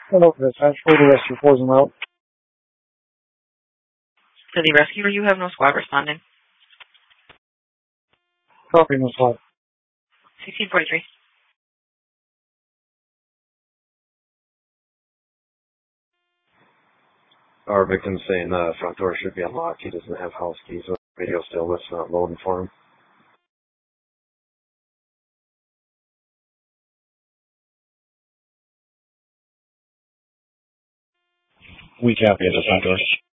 Hello, dispatch. For the rescue force and route. To the rescuer, you have no squad responding. Copy, no slide. 1643. Our victim's saying the front door should be unlocked. He doesn't have house keys, so the radio still was not loading for him. We copy at the front door.